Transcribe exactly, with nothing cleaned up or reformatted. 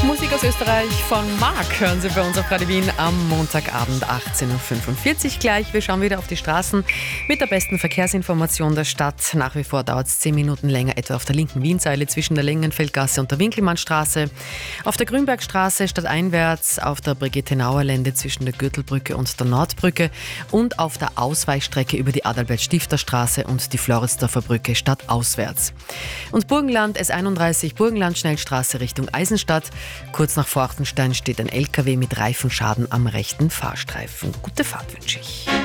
Musik aus Österreich von Marc hören Sie bei uns auf Radio Wien am Montagabend achtzehn Uhr fünfundvierzig gleich. Wir schauen wieder auf die Straßen mit der besten Verkehrsinformation der Stadt. Nach wie vor dauert es zehn Minuten länger, etwa auf der linken Wienseile zwischen der Lengenfeldgasse und der Winkelmannstraße, auf der Grünbergstraße stadteinwärts, auf der Brigitte-Nauer-Lände zwischen der Gürtelbrücke und der Nordbrücke und auf der Ausweichstrecke über die Adalbert-Stifter-Straße und die Floridsdorfer Brücke stadtauswärts. Und Burgenland S einunddreißig, Burgenland Schnellstraße Richtung Eisenstadt. Kurz nach Forchtenstein steht ein L K W mit Reifenschaden am rechten Fahrstreifen. Gute Fahrt wünsche ich.